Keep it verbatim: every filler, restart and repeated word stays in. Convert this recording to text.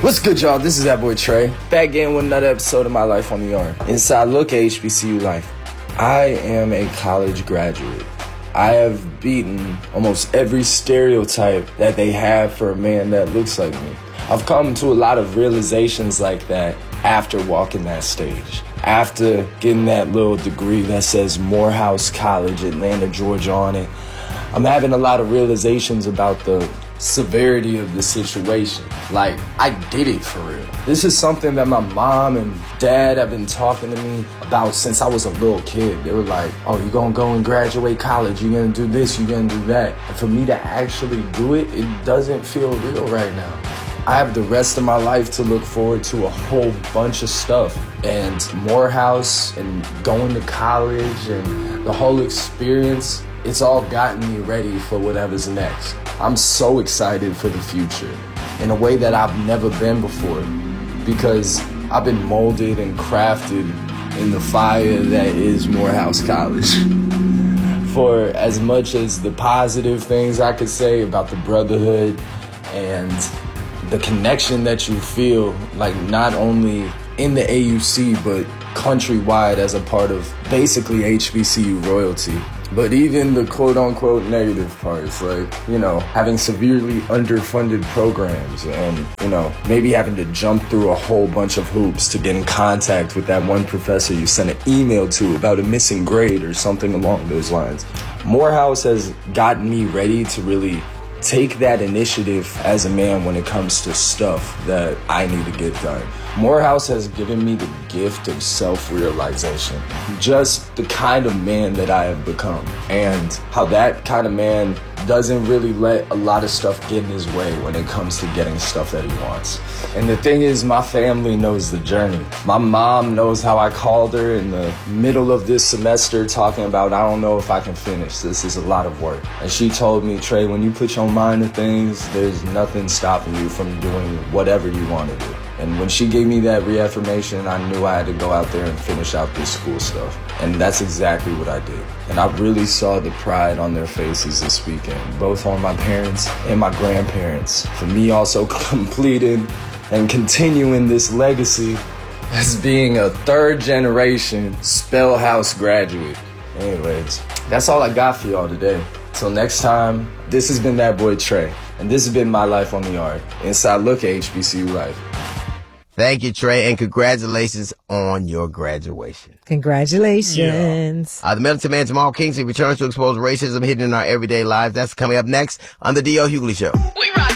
What's good, y'all? This is that boy Trey, back again with another episode of My Life on the Yard. Inside look at H B C U life. I am a college graduate. I have beaten almost every stereotype that they have for a man that looks like me. I've come to a lot of realizations like that after walking that stage. After getting that little degree that says Morehouse College, Atlanta, Georgia on it, I'm having a lot of realizations about the severity of the situation. Like, I did it for real. This is something that my mom and dad have been talking to me about since I was a little kid. They were like, oh, you're gonna go and graduate college, you're gonna do this, you're gonna do that. And for me to actually do it, it doesn't feel real right now. I have the rest of my life to look forward to a whole bunch of stuff. And Morehouse and going to college and the whole experience, it's all gotten me ready for whatever's next. I'm so excited for the future in a way that I've never been before, because I've been molded and crafted in the fire that is Morehouse College. For as much as the positive things I could say about the brotherhood and the connection that you feel, like not only in the A U C, but countrywide as a part of basically H B C U royalty. But even the quote-unquote negative parts, like, you know, having severely underfunded programs and, you know, maybe having to jump through a whole bunch of hoops to get in contact with that one professor you sent an email to about a missing grade or something along those lines. Morehouse has gotten me ready to really take that initiative as a man when it comes to stuff that I need to get done. Morehouse has given me the gift of self-realization, just the kind of man that I have become, and how that kind of man doesn't really let a lot of stuff get in his way when it comes to getting stuff that he wants. And the thing is, my family knows the journey. My mom knows how I called her in the middle of this semester talking about, I don't know if I can finish. This is a lot of work. And she told me, Trey, when you put your mind to things, there's nothing stopping you from doing whatever you want to do. And when she gave me that reaffirmation, I knew I had to go out there and finish out this school stuff. And that's exactly what I did. And I really saw the pride on their faces this weekend, both on my parents and my grandparents, for me also completing and continuing this legacy as being a third generation Spellhouse graduate. Anyways, that's all I got for y'all today. Till next time, this has been that boy Trey, and this has been My Life on the Yard, inside look at H B C U life. Thank you, Trey, and congratulations on your graduation. Congratulations. Yeah. Uh, the militant man Jamal Kingsley returns to expose racism hidden in our everyday lives. That's coming up next on the D L Hughley Show. We rock.